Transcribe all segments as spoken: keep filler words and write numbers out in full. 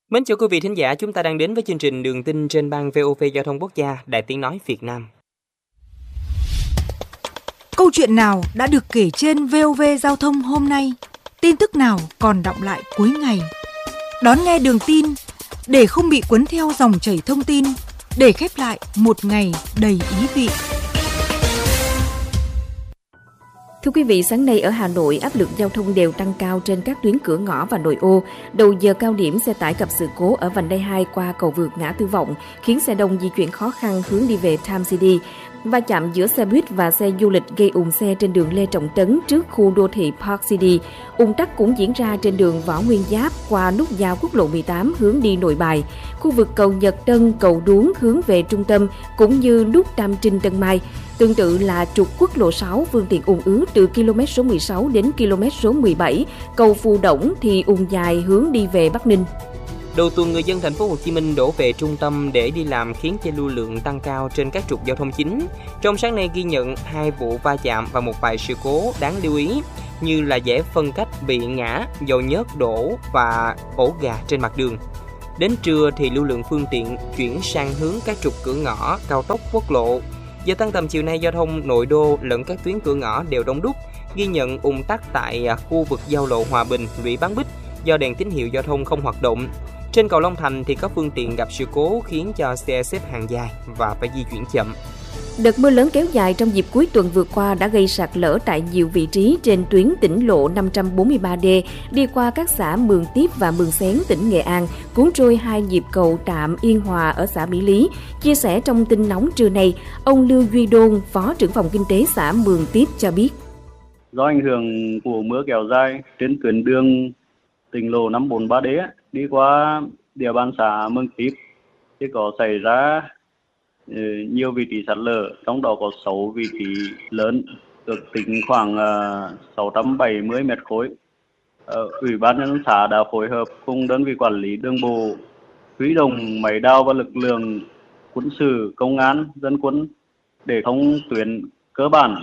Mến chào quý vị thính giả, chúng ta đang đến với chương trình Đường tin trên ban vê o vê Giao thông Quốc gia, Đài Tiếng nói Việt Nam. Câu chuyện nào đã được kể trên vê o vê Giao thông hôm nay? Tin tức nào còn đọng lại cuối ngày? Đón nghe Đường tin để không bị cuốn theo dòng chảy thông tin, để khép lại một ngày đầy ý vị. Thưa quý vị, sáng nay ở Hà Nội, áp lực giao thông đều tăng cao trên các tuyến cửa ngõ và nội ô. Đầu giờ cao điểm, xe tải gặp sự cố ở vành đai hai qua cầu vượt ngã Tư Vọng, khiến xe đông di chuyển khó khăn hướng đi về Time City. Va chạm giữa xe buýt và xe du lịch gây ùn xe trên đường Lê Trọng Tấn trước khu đô thị Park City. Ùn tắc cũng diễn ra trên đường Võ Nguyên Giáp qua nút giao quốc lộ mười tám hướng đi Nội Bài, khu vực cầu Nhật Tân, cầu Đuống hướng về trung tâm cũng như nút Tam Trinh Tân Mai. Tương tự là trục quốc lộ sáu, phương tiện ùn ứ từ km số mười sáu đến km số mười bảy, cầu Phù Đổng thì ùn dài hướng đi về Bắc Ninh. Đầu tuần, người dân thành phố Hồ Chí Minh đổ về trung tâm để đi làm khiến cho lưu lượng tăng cao trên các trục giao thông chính. Trong sáng nay ghi nhận hai vụ va chạm và một vài sự cố đáng lưu ý như là giải phân cách bị ngã, dầu nhớt đổ và ổ gà trên mặt đường. Đến trưa thì lưu lượng phương tiện chuyển sang hướng các trục cửa ngõ, cao tốc, quốc lộ. Giờ tan tầm chiều nay, giao thông nội đô lẫn các tuyến cửa ngõ đều đông đúc, ghi nhận ùn tắc tại khu vực giao lộ Hòa Bình, Lũy Bán Bích do đèn tín hiệu giao thông không hoạt động. Trên cầu Long Thành thì có phương tiện gặp sự cố khiến cho xe xếp hàng dài và phải di chuyển chậm. Đợt mưa lớn kéo dài trong dịp cuối tuần vừa qua đã gây sạt lở tại nhiều vị trí trên tuyến tỉnh lộ năm trăm bốn mươi ba D đi qua các xã Mường Tiếp và Mường Xén, tỉnh Nghệ An, cuốn trôi hai nhịp cầu tạm Yên Hòa ở xã Mỹ Lý. Chia sẻ trong tin nóng trưa nay, ông Lưu Duy Đôn, Phó trưởng phòng kinh tế xã Mường Tiếp cho biết. Do ảnh hưởng của mưa kéo dài trên tuyến đường tỉnh lộ năm trăm bốn mươi ba D đi qua địa bàn xã Mường Tiếp thì có xảy ra nhiều vị trí sạt lở, trong đó có sáu vị trí lớn, ước tính khoảng sáu trăm bảy mươi mét khối. Ủy ban nhân dân xã đã phối hợp cùng đơn vị quản lý đường bộ, huy động máy đào và lực lượng quân sự, công an, dân quân để thông tuyến cơ bản.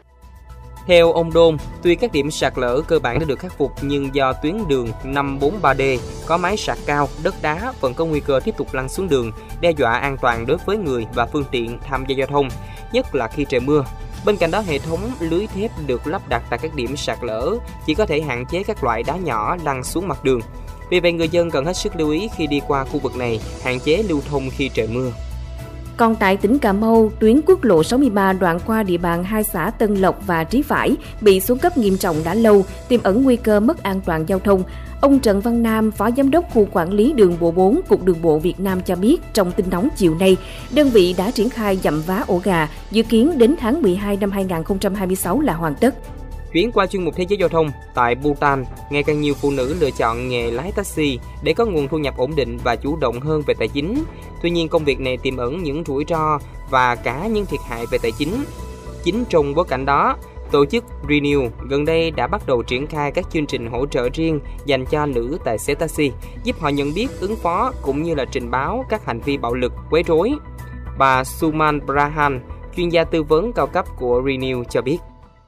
Theo ông Đôn, tuy các điểm sạt lở cơ bản đã được khắc phục nhưng do tuyến đường năm trăm bốn mươi ba D có mái sạt cao, đất đá vẫn có nguy cơ tiếp tục lăn xuống đường, đe dọa an toàn đối với người và phương tiện tham gia giao thông, nhất là khi trời mưa. Bên cạnh đó, hệ thống lưới thép được lắp đặt tại các điểm sạt lở chỉ có thể hạn chế các loại đá nhỏ lăn xuống mặt đường. Vì vậy, người dân cần hết sức lưu ý khi đi qua khu vực này, hạn chế lưu thông khi trời mưa. Còn tại tỉnh Cà Mau, tuyến quốc lộ sáu mươi ba đoạn qua địa bàn hai xã Tân Lộc và Trí Phải bị xuống cấp nghiêm trọng đã lâu, tiềm ẩn nguy cơ mất an toàn giao thông. Ông Trần Văn Nam, Phó Giám đốc Khu Quản lý Đường bộ bốn, Cục Đường bộ Việt Nam cho biết trong tin nóng chiều nay, đơn vị đã triển khai dặm vá ổ gà, dự kiến đến tháng mười hai năm hai nghìn không trăm hai mươi sáu là hoàn tất. Chuyển qua chuyên mục Thế giới giao thông, tại Bhutan, ngày càng nhiều phụ nữ lựa chọn nghề lái taxi để có nguồn thu nhập ổn định và chủ động hơn về tài chính. Tuy nhiên, công việc này tiềm ẩn những rủi ro và cả những thiệt hại về tài chính. Chính trong bối cảnh đó, tổ chức Renew gần đây đã bắt đầu triển khai các chương trình hỗ trợ riêng dành cho nữ tài xế taxi, giúp họ nhận biết, ứng phó cũng như là trình báo các hành vi bạo lực, quấy rối. Bà Suman Brahan, chuyên gia tư vấn cao cấp của Renew cho biết.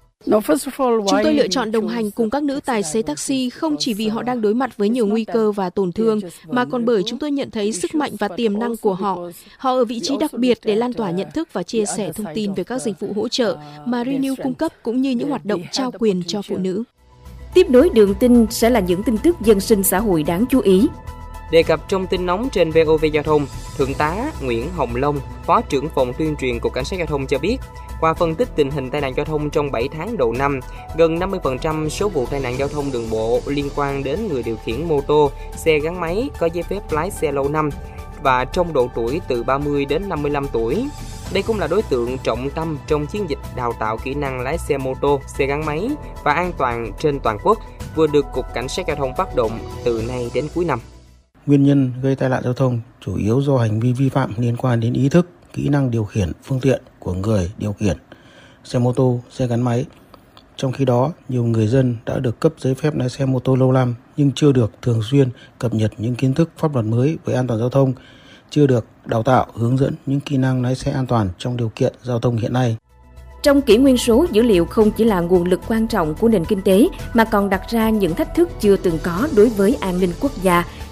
Chúng tôi lựa chọn đồng hành cùng các nữ tài xế taxi không chỉ vì họ đang đối mặt với nhiều nguy cơ và tổn thương, mà còn bởi chúng tôi nhận thấy sức mạnh và tiềm năng của họ. Họ ở vị trí đặc biệt để lan tỏa nhận thức và chia sẻ thông tin về các dịch vụ hỗ trợ mà Renew cung cấp cũng như những hoạt động trao quyền cho phụ nữ. Tiếp nối đường tin sẽ là những tin tức dân sinh xã hội đáng chú ý. Đề cập trong tin nóng trên vê o vê Giao thông, Thượng tá Nguyễn Hồng Long, Phó trưởng phòng tuyên truyền Cục Cảnh sát Giao thông cho biết, qua phân tích tình hình tai nạn giao thông trong bảy tháng đầu năm, gần năm mươi phần trăm số vụ tai nạn giao thông đường bộ liên quan đến người điều khiển mô tô, xe gắn máy có giấy phép lái xe lâu năm và trong độ tuổi từ ba mươi đến năm mươi lăm tuổi. Đây cũng là đối tượng trọng tâm trong chiến dịch đào tạo kỹ năng lái xe mô tô, xe gắn máy và an toàn trên toàn quốc, vừa được Cục Cảnh sát Giao thông phát động từ nay đến cuối năm. Nguyên nhân gây tai nạn giao thông chủ yếu do hành vi vi phạm liên quan đến ý thức, kỹ năng điều khiển phương tiện của người điều khiển xe mô tô, xe gắn máy. Trong khi đó, nhiều người dân đã được cấp giấy phép lái xe mô tô lâu năm nhưng chưa được thường xuyên cập nhật những kiến thức pháp luật mới về an toàn giao thông, chưa được đào tạo hướng dẫn những kỹ năng lái xe an toàn trong điều kiện giao thông hiện nay. Trong kỷ nguyên số, dữ liệu không chỉ là nguồn lực quan trọng của nền kinh tế mà còn đặt ra những thách thức chưa từng có đối với an ninh quốc gia.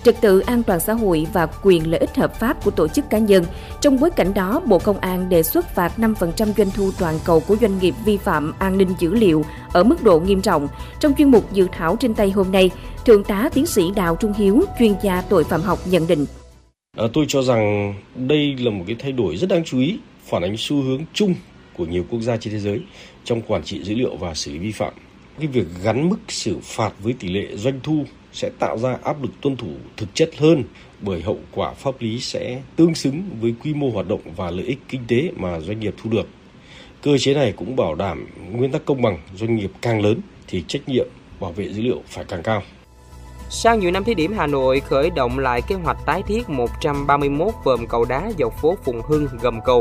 trật tự an toàn xã hội và quyền lợi ích hợp pháp của tổ chức cá nhân. Trong bối cảnh đó, Bộ Công an đề xuất phạt năm phần trăm doanh thu toàn cầu của doanh nghiệp vi phạm an ninh dữ liệu ở mức độ nghiêm trọng. Trong chuyên mục dự thảo trên tay hôm nay, Thượng tá tiến sĩ Đào Trung Hiếu, chuyên gia tội phạm học nhận định. À, tôi cho rằng đây là một cái thay đổi rất đáng chú ý, phản ánh xu hướng chung của nhiều quốc gia trên thế giới trong quản trị dữ liệu và xử lý vi phạm. Cái việc gắn mức xử phạt với tỷ lệ doanh thu sẽ tạo ra áp lực tuân thủ thực chất hơn, bởi hậu quả pháp lý sẽ tương xứng với quy mô hoạt động và lợi ích kinh tế mà doanh nghiệp thu được. Cơ chế này cũng bảo đảm nguyên tắc công bằng, doanh nghiệp càng lớn thì trách nhiệm bảo vệ dữ liệu phải càng cao. Sau nhiều năm thí điểm, Hà Nội khởi động lại kế hoạch tái thiết một trăm ba mươi mốt vòm cầu đá dọc phố Phùng Hưng, gầm cầu